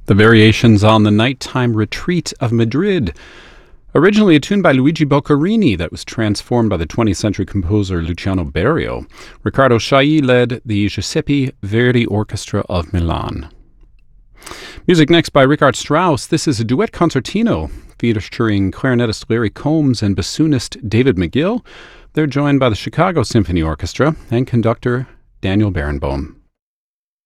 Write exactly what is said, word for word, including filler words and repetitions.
The Variations on the Nighttime Retreat of Madrid, originally a tune by Luigi Boccherini that was transformed by the twentieth century composer Luciano Berio. Riccardo Chailly led the Giuseppe Verdi Orchestra of Milan. Music next by Richard Strauss. This is a duet concertino featuring clarinetist Larry Combs and bassoonist David McGill. They're joined by the Chicago Symphony Orchestra and conductor Daniel Barenboim.